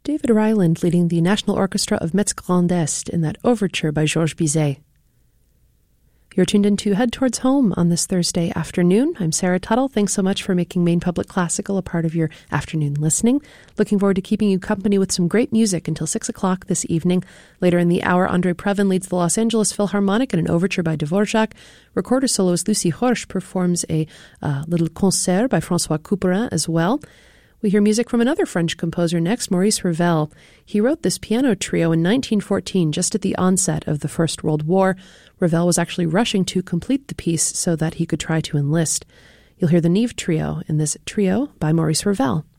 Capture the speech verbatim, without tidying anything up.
David Ryland leading the National Orchestra of Metz Grand Est in that overture by Georges Bizet. You're tuned in to Head Towards Home on this Thursday afternoon. I'm Sarah Tuttle. Thanks so much for making Maine Public Classical a part of your afternoon listening. Looking forward to keeping you company with some great music until six o'clock this evening. Later in the hour, Andre Previn leads the Los Angeles Philharmonic in an overture by Dvorak. Recorder soloist Lucy Horsch performs a uh, little concert by François Couperin as well. We hear music from another French composer next, Maurice Ravel. He wrote this piano trio in nineteen fourteen, just at the onset of the First World War. Ravel was actually rushing to complete the piece so that he could try to enlist. You'll hear the Neve Trio in this trio by Maurice Ravel.